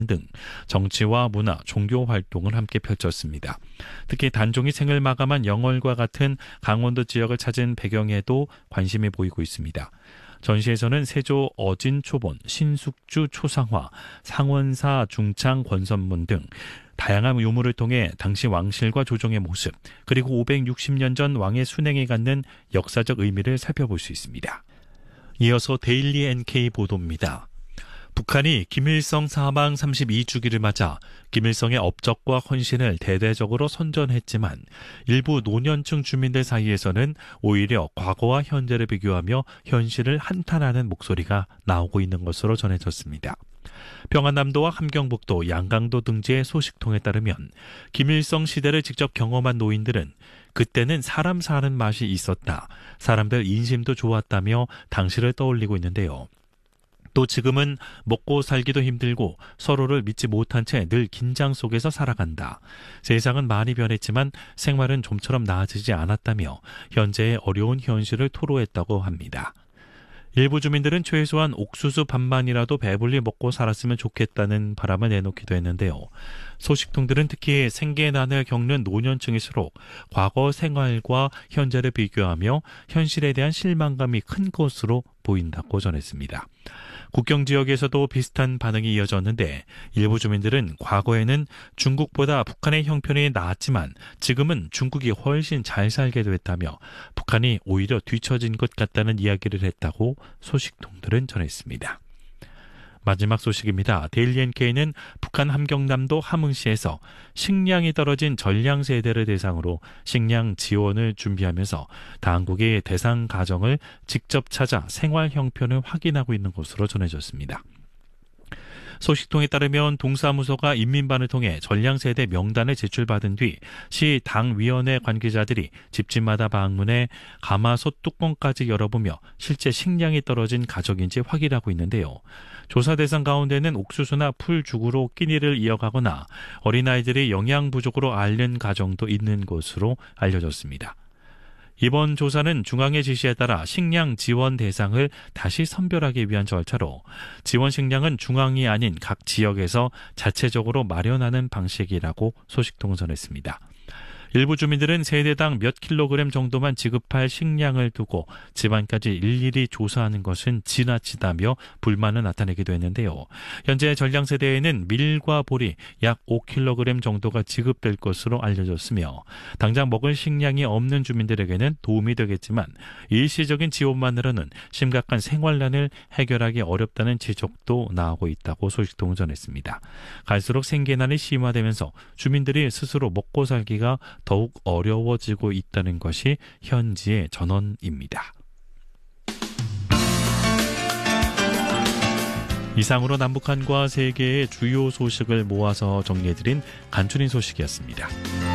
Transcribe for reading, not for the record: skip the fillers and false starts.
등 정치와 문화, 종교 활동을 함께 펼쳤습니다. 특히 단종이 생을 마감한 영월과 같은 강원도 지역을 찾은 배경에도 관심이 보이고 있습니다. 전시에서는 세조 어진 초본, 신숙주 초상화, 상원사 중창 권선문 등 다양한 유물을 통해 당시 왕실과 조정의 모습, 그리고 560년 전 왕의 순행이 갖는 역사적 의미를 살펴볼 수 있습니다. 이어서 데일리 NK 보도입니다. 북한이 김일성 사망 32주기를 맞아 김일성의 업적과 헌신을 대대적으로 선전했지만 일부 노년층 주민들 사이에서는 오히려 과거와 현재를 비교하며 현실을 한탄하는 목소리가 나오고 있는 것으로 전해졌습니다. 평안남도와 함경북도, 양강도 등지의 소식통에 따르면 김일성 시대를 직접 경험한 노인들은 그때는 사람 사는 맛이 있었다, 사람들 인심도 좋았다며 당시를 떠올리고 있는데요. 또 지금은 먹고 살기도 힘들고 서로를 믿지 못한 채 늘 긴장 속에서 살아간다. 세상은 많이 변했지만 생활은 좀처럼 나아지지 않았다며 현재의 어려운 현실을 토로했다고 합니다. 일부 주민들은 최소한 옥수수 밥만이라도 배불리 먹고 살았으면 좋겠다는 바람을 내놓기도 했는데요. 소식통들은 특히 생계난을 겪는 노년층일수록 과거 생활과 현재를 비교하며 현실에 대한 실망감이 큰 것으로 보인다고 전했습니다. 국경 지역에서도 비슷한 반응이 이어졌는데 일부 주민들은 과거에는 중국보다 북한의 형편이 나았지만 지금은 중국이 훨씬 잘 살게 됐다며 북한이 오히려 뒤처진 것 같다는 이야기를 했다고 소식통들은 전했습니다. 마지막 소식입니다. 데일리 NK는 북한 함경남도 함흥시에서 식량이 떨어진 전량 세대를 대상으로 식량 지원을 준비하면서 당국이 대상 가정을 직접 찾아 생활 형편을 확인하고 있는 것으로 전해졌습니다. 소식통에 따르면 동사무소가 인민반을 통해 전량세대 명단을 제출받은 뒤 시 당위원회 관계자들이 집집마다 방문해 가마솥 뚜껑까지 열어보며 실제 식량이 떨어진 가족인지 확인하고 있는데요. 조사 대상 가운데는 옥수수나 풀죽으로 끼니를 이어가거나 어린아이들이 영양 부족으로 앓는 가정도 있는 것으로 알려졌습니다. 이번 조사는 중앙의 지시에 따라 식량 지원 대상을 다시 선별하기 위한 절차로 지원 식량은 중앙이 아닌 각 지역에서 자체적으로 마련하는 방식이라고 소식통은 전했습니다. 일부 주민들은 세대당 몇 킬로그램 정도만 지급할 식량을 두고 집안까지 일일이 조사하는 것은 지나치다며 불만을 나타내기도 했는데요. 현재 전량세대에는 밀과 보리 약 5kg 정도가 지급될 것으로 알려졌으며 당장 먹을 식량이 없는 주민들에게는 도움이 되겠지만 일시적인 지원만으로는 심각한 생활난을 해결하기 어렵다는 지적도 나오고 있다고 소식통은 전했습니다. 갈수록 생계난이 심화되면서 주민들이 스스로 먹고 살기가 더욱 어려워지고 있다는 것이 현지의 전언입니다. 이상으로 남북한과 세계의 주요 소식을 모아서 정리해드린 간추린 소식이었습니다.